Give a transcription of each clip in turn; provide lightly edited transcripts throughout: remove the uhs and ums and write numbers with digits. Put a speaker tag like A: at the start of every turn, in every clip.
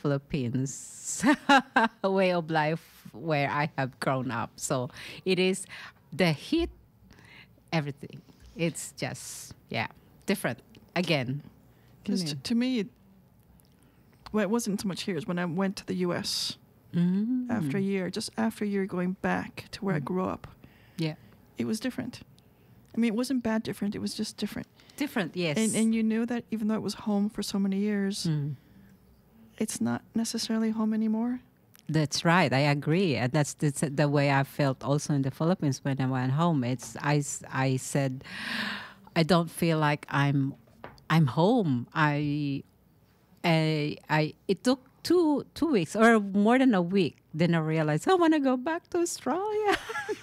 A: Philippines way of life where I have grown up. So it is the heat, everything. It's just, yeah, different again.
B: Because to me, well, it wasn't so much here. Is when I went to the U.S. After a year, just after a year going back to where I grew up.
A: Yeah.
B: It was different. I mean, it wasn't bad different. It was just different.
A: Different, yes.
B: And you knew that even though it was home for so many years, it's not necessarily home anymore.
A: That's right. I agree, and that's the way I felt also in the Philippines when I went home. I said, I don't feel like I'm home. It took two weeks or more than a week. Then I realized I want to go back to Australia.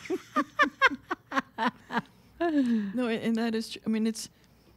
B: No, and that is true. I mean, it's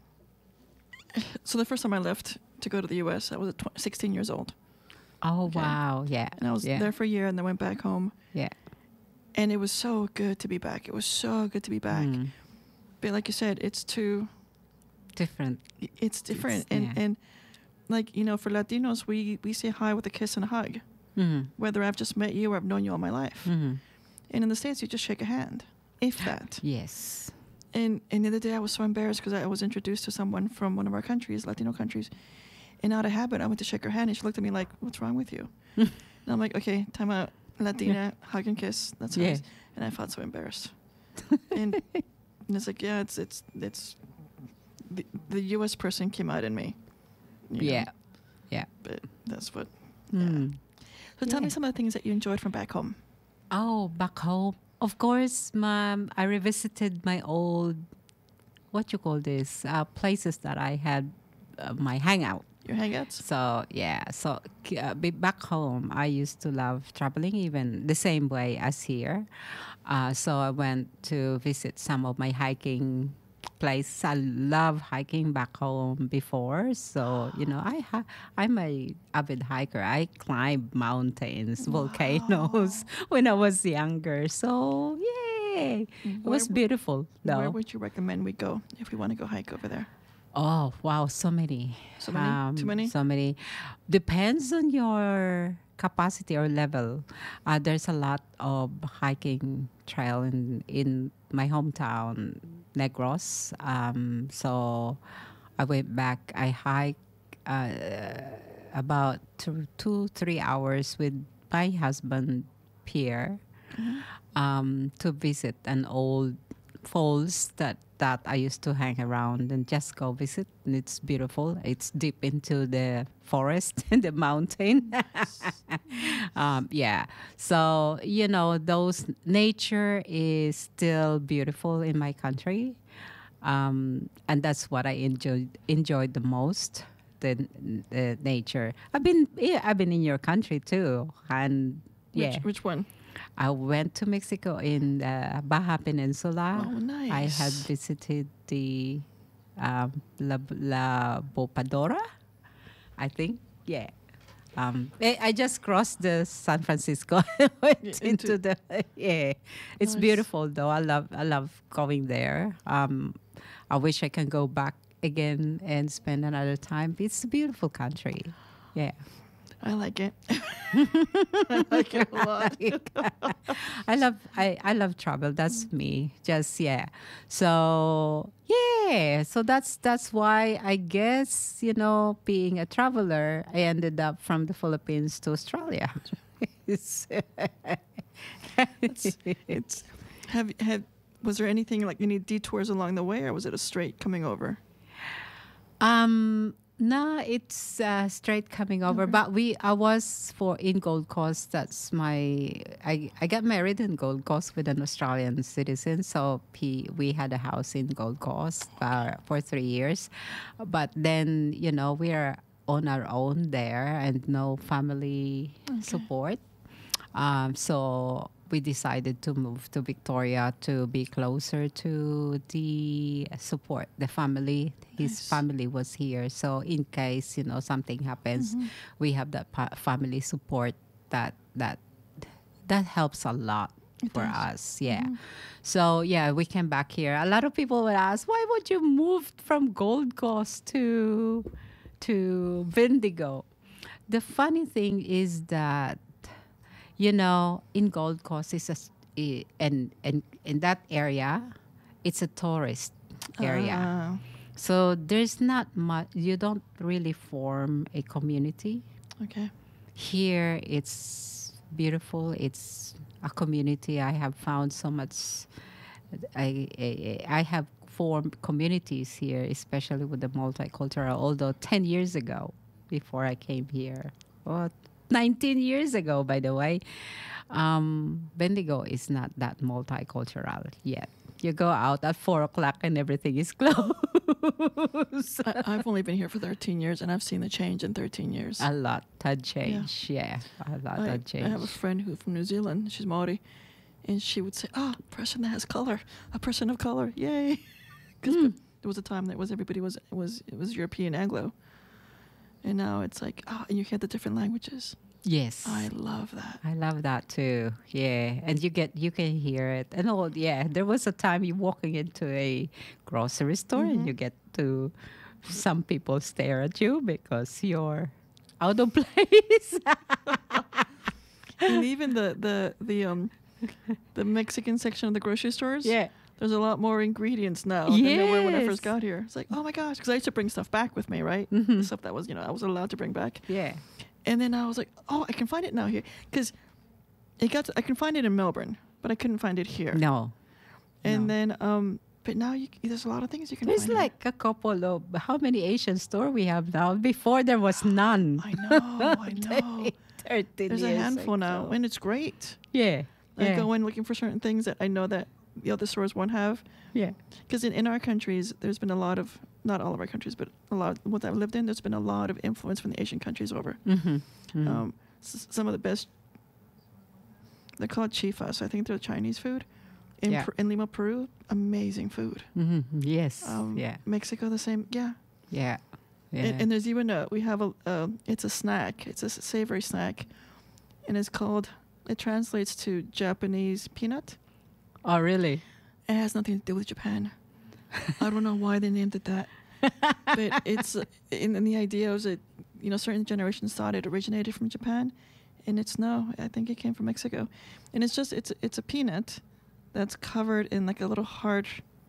B: so the first time I left to go to the U.S., I was 16 years old.
A: Oh,
B: Okay.
A: wow. Yeah.
B: And I was there for a year and then went back home.
A: Yeah.
B: And it was so good to be back. It was so good to be back. But like you said, it's too
A: Different.
B: It's different.
A: It's-
B: and like, you know, for Latinos, we say hi with a kiss and a hug. Whether I've just met you or I've known you all my life. And in the States, you just shake a hand, if that.
A: Yes.
B: And the other day, I was so embarrassed because I was introduced to someone from one of our countries, Latino countries. And out of habit, I went to shake her hand, and she looked at me like, "What's wrong with you?" And I'm like, "Okay, time out. Latina, hug and kiss. That's
A: Yeah.
B: nice." And I felt so embarrassed. and it's like, yeah, it's the U.S. person came out in me. You know?
A: Yeah. Yeah.
B: But that's what.
A: Mm.
B: So tell me
A: Yeah.
B: some of the things that you enjoyed from back home.
A: Oh, back home. Of course, Mom, I revisited my old, what you call this, places that I had my hangout.
B: Your hangouts.
A: So, yeah. So, back home, I used to love traveling even the same way as here. So, I went to visit some of my hiking places. I love hiking back home before. So, you know, I'm a avid hiker. I climbed mountains, volcanoes when I was younger. So, yay. It was beautiful, though.
B: Where would you recommend we go if we want to go hike over there?
A: Oh, wow, so many.
B: So many? Too many?
A: So many. Depends on your capacity or level. There's a lot of hiking trail in my hometown, Negros. So I went back. I hiked about 3 hours with my husband, Pierre, to visit an old falls that I used to hang around and just go visit. And it's beautiful. It's deep into the forest and the mountain. Yeah. So, you know, those nature is still beautiful in my country. And that's what I enjoyed the most, the nature. I've been in your country too. And yeah.
B: Which one?
A: I went to Mexico in the Baja Peninsula.
B: Oh, nice.
A: I had visited the La Bopadora, I think. Yeah. I just crossed the San Francisco. Went into the yeah. It's
B: Nice.
A: beautiful though. I love going there. I wish I can go back again and spend another time. It's a beautiful country. Yeah.
B: I like it. I like it a lot.
A: I love travel. That's me. Just yeah. So yeah. So that's why I guess, you know, being a traveler, I ended up from the Philippines to Australia. It's
B: Was there anything like any detours along the way, or was it a straight coming over?
A: No, it's straight coming over. But I was in Gold Coast. That's I got married in Gold Coast with an Australian citizen. So we had a house in Gold Coast for 3 years. But then, you know, we are on our own there and no family support. So we decided to move to Victoria to be closer to the support, the family. His family was here. So in case, you know, something happens, we have that family support that helps a lot for us. Yeah. So yeah, we came back here. A lot of people would ask, why would you move from Gold Coast to Vindigo? The funny thing is that, in Gold Coast, and in that area, it's a tourist area. So there's not much, you don't really form a community.
B: Okay.
A: Here, it's beautiful. It's a community. I have found so much. I have formed communities here, especially with the multicultural. Although 10 years ago, before I came here, or 19 years ago, by the way, Bendigo is not that multicultural yet. You go out at 4 o'clock and everything is closed.
B: I've only been here for 13 years, and I've seen the change in 13 years.
A: A lot had changed. Yeah, a lot had
B: I
A: changed.
B: have a friend who's from New Zealand. She's Maori, and she would say, "Oh, a person that has color, a person of color, yay!" Because there was a time that everybody was European Anglo, and now it's like, and you hear the different languages.
A: Yes.
B: I love that.
A: I love that too. Yeah. And you can hear it. And there was a time you walking into a grocery store and you get to, some people stare at you because you're out of place.
B: And even the Mexican section of the grocery stores.
A: Yeah.
B: There's a lot more ingredients now than there were when I
A: Yes.
B: first got here. It's like, oh my gosh, because I used to bring stuff back with me, right? The stuff that was, I was allowed to bring back.
A: Yeah.
B: And then I was like, oh, I can find it now here. Because I can find it in Melbourne, but I couldn't find it here.
A: No.
B: And
A: no.
B: then, but now there's a lot of things you can
A: There's
B: find.
A: like a couple of, how many Asian store we have now? Before there was none.
B: I know.
A: 13
B: There's a
A: years
B: handful now,
A: ago.
B: and it's great.
A: Yeah.
B: I
A: Yeah.
B: go in looking for certain things that I know that the other stores won't have.
A: Yeah.
B: Because in our countries, there's been a lot of, not all of our countries, but a lot, what I've lived in, there's been a lot of influence from the Asian countries over. Some of the best, they're called chifas. I think they're Chinese food.
A: Yeah.
B: In Lima, Peru, amazing food.
A: Yes. yeah.
B: Mexico, the same. Yeah.
A: Yeah. Yeah.
B: And there's even we have it's a snack. It's a savory snack. And it's called, it translates to Japanese peanut.
A: Oh, really?
B: It has nothing to do with Japan. I don't know why they named it that. But it's, and the idea was that, certain generations thought it originated from Japan. And I think it came from Mexico. And it's just, it's a peanut that's covered in like a little hard,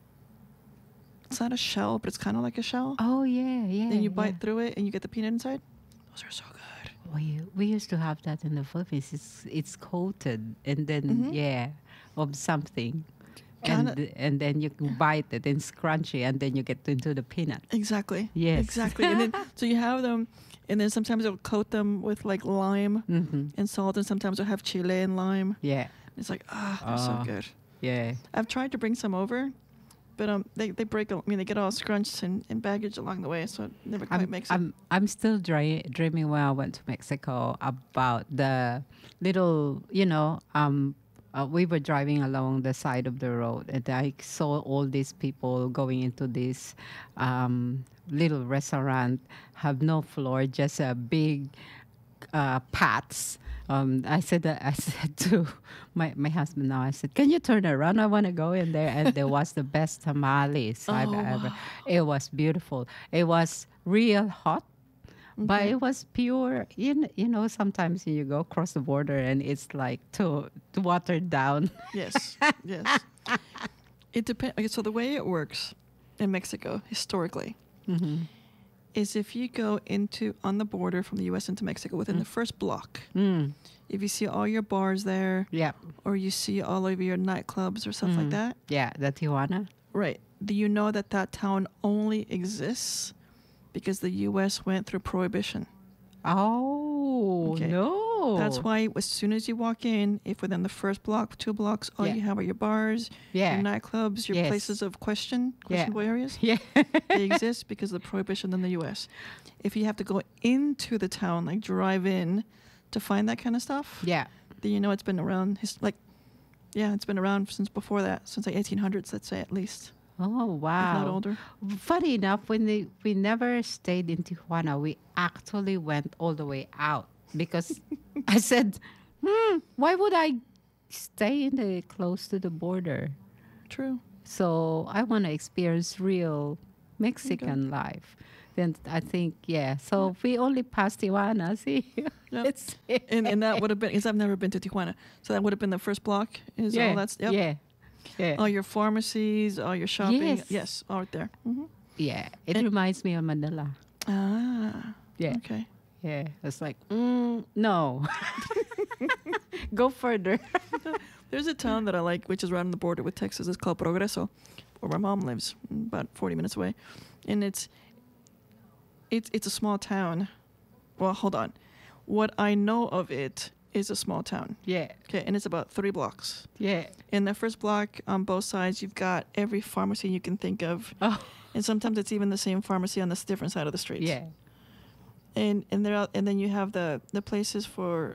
B: it's not a shell, but it's kind of like a shell.
A: Oh, yeah, yeah.
B: And you bite through it and you get the peanut inside. Those are so good.
A: We used to have that in the Philippines. It's coated and then, of something. And then you can bite it and it's crunchy and then you get into the peanut.
B: Exactly.
A: Yes.
B: Exactly. And then, so you have them, and then sometimes they'll coat them with like lime and salt, and sometimes they'll have chile and lime.
A: Yeah.
B: It's like, they're so good.
A: Yeah.
B: I've tried to bring some over, but they break. They get all scrunched and baggage along the way, so it never quite makes it.
A: I'm still dreaming when I went to Mexico about the little, we were driving along the side of the road and I saw all these people going into this little restaurant, have no floor, just a big pots. I said to my husband now, I said, can you turn around? I want to go in there. And there was the best tamales I've ever.
B: Wow.
A: It was beautiful. It was real hot. But it was pure, sometimes you go across the border and it's like too watered down.
B: Yes, yes. It depends. Okay, so the way it works in Mexico historically is if you go on the border from the U.S. into Mexico within the first block, if you see all your bars there,
A: Yeah.
B: or you see all of your nightclubs or stuff like that,
A: Yeah, the Tijuana.
B: right? Do you know that town only exists because the U.S. went through prohibition?
A: Oh,
B: Okay.
A: no.
B: That's why as soon as you walk in, if within the first block, 2 blocks, all
A: Yeah.
B: you have are your bars,
A: Yeah.
B: your nightclubs, your
A: Yes.
B: places of questionable areas.
A: Yeah.
B: They exist because of the prohibition in the U.S. If you have to go into the town, like drive in to find that kind of stuff,
A: Yeah.
B: then it's been around. It's been around since before that, since like 1800s, let's say at least,
A: Oh,
B: if
A: wow.
B: not older.
A: Funny enough, we never stayed in Tijuana. We actually went all the way out because I said, why would I stay close to the border?
B: True.
A: So I want to experience real Mexican life. Then I think, yeah. So we only passed Tijuana. See,
B: Yep.
A: it's
B: And that would have been, because I've never been to Tijuana. So that would have been the first block. Is all that's, yep.
A: yeah, yeah,
B: All your pharmacies, all your shopping.
A: Yes.
B: Yes, all right there. Hmm.
A: yeah. It
B: And-
A: reminds me of Manila.
B: Ah.
A: Yeah,
B: Okay.
A: yeah. It's like, no, go further.
B: There's a town that I like, which is right on the border with Texas. It's called Progreso, where my mom lives, about 40 minutes away. And it's a small town. Well, hold on. What I know of it is a small town.
A: Yeah,
B: Okay, and it's about 3 blocks.
A: yeah.
B: In the first block, on both sides, you've got every pharmacy you can think of,
A: Oh,
B: and sometimes it's even the same pharmacy on this different side of the street.
A: yeah.
B: And they're out, and then you have the places for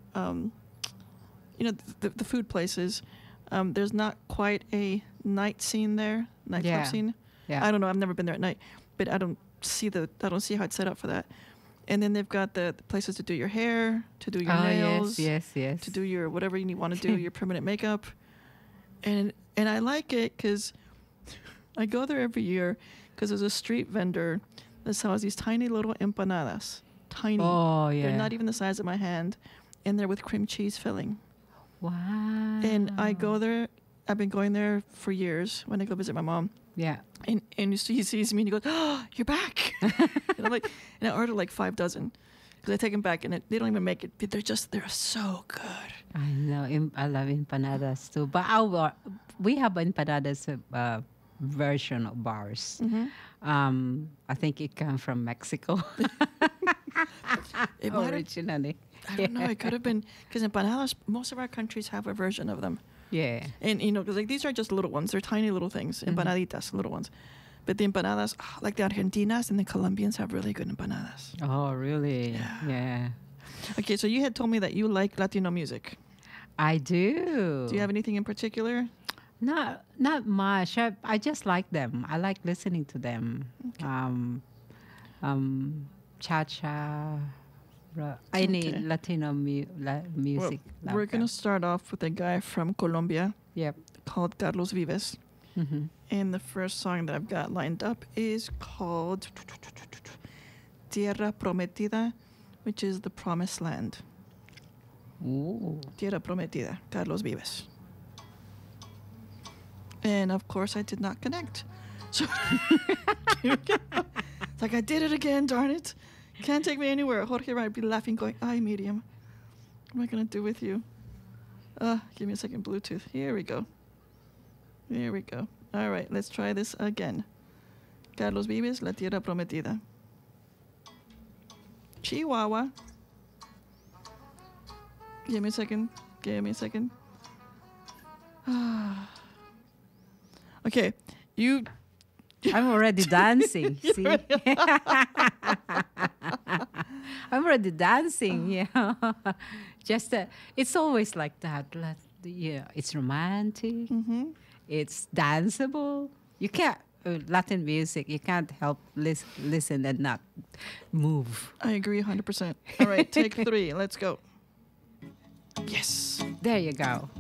B: the food places. There's not quite a night scene there, nightclub
A: Yeah.
B: scene.
A: Yeah.
B: I don't know. I've never been there at night, but I don't see how it's set up for that. And then they've got the places to do your hair, to do your nails,
A: yes, yes.
B: to do your whatever you want to do, your permanent makeup. And I like it because I go there every year because there's a street vendor that sells these tiny little empanadas. Tiny.
A: Oh, yeah.
B: They're not even the size of my hand, and they're with cream cheese filling.
A: Wow.
B: And I go there. I've been going there for years when I go visit my mom.
A: Yeah.
B: And he sees me and he goes, "Oh, you're back!" And I'm like, and I ordered like 5 dozen because I take them back and they don't even make it. But they're so good.
A: I know. I love empanadas too. But we have empanadas version of bars. I think it comes from Mexico
B: It might have,
A: originally.
B: I don't know. It could have been because empanadas. Most of our countries have a version of them.
A: Yeah.
B: And because like these are just little ones, they're tiny little things, empanaditas, little ones. But the empanadas, like the Argentinas and the Colombians, have really good empanadas.
A: Oh, really?
B: Yeah.
A: Yeah.
B: Okay, so you had told me that you like Latino music.
A: I do.
B: Do you have anything in particular?
A: Not much. I just like them. I like listening to them. Cha-cha, any
B: Okay.
A: Latino music.
B: Well, we're gonna start off with a guy from Colombia
A: Yep.
B: called Carlos Vives,
A: Mm-hmm.
B: and the first song that I've got lined up is called Tierra Prometida, which is the Promised Land.
A: Ooh.
B: Tierra Prometida, Carlos Vives. And of course, I did not connect. So it's like I did it again, darn it. Can't take me anywhere. Jorge might be laughing, going, "Ay, Miriam, what am I going to do with you?" Give me a second, Bluetooth. Here we go. Here we go. All right, let's try this again. Carlos Vives, La Tierra Prometida. Chihuahua. Give me a second. Give me a second. Okay, you.
A: I'm already dancing. See, I'm already dancing. Yeah, just it's always like that. Yeah, it's romantic.
B: Mm-hmm.
A: It's danceable. You can't Latin music. You can't help listen and not move.
B: I agree 100%. All right, take 3. Let's go. Yes.
A: There you go.